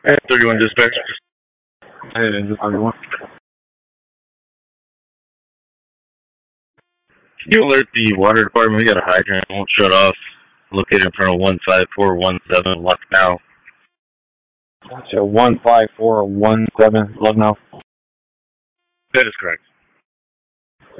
Hey, 31 dispatch. Hey, is this 31? Can you alert the water department? We got a hydrant. It won't shut off. Located in front of 15417 Lucknow. So 15417 Lucknow. That is correct.